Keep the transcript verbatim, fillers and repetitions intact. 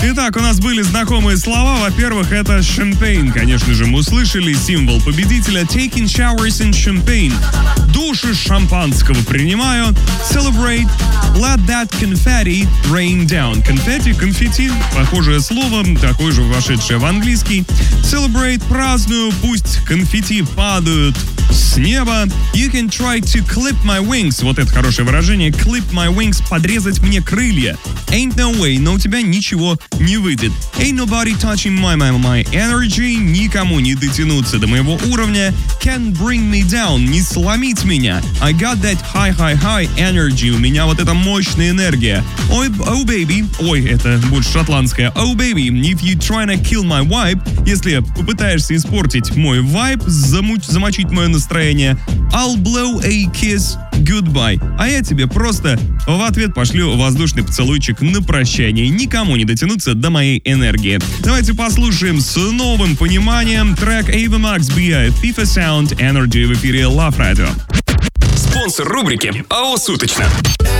Итак, у нас были знакомые слова. Во-первых, это champagne. Конечно же, мы услышали символ победителя. Taking showers in champagne. Душ из шампанского принимаю. Celebrate. Let that confetti rain down. Конфетти, конфетти. Похожее слово, такое же вошедшее в английский. Celebrate. Праздную. Пусть конфетти падают с неба. You can try to clip my wings. Вот это хорошее выражение. Clip my wings. Подрезать мне крылья. Ain't no way. Но у тебя ничего не выйдет. Ain't nobody touching my, my, my energy. Никому не дотянуться до моего уровня. Can't bring me down. Не сломить меня. I got that high, high, high energy. У меня вот эта мощная энергия. Ой, oh baby. Ой, это больше шотландское. Oh baby, if you trying to kill my vibe. Если попытаешься испортить мой вайб, замуч, замочить мое настроение, I'll blow a kiss goodbye. А я тебе просто в ответ пошлю воздушный поцелуйчик на прощание. Никому не дотянуться до моей энергии. Давайте послушаем с новым пониманием трек Ava Max би ай FIFA Sound Energy в эфире Love Radio. Спонсор рубрики АО «Суточно».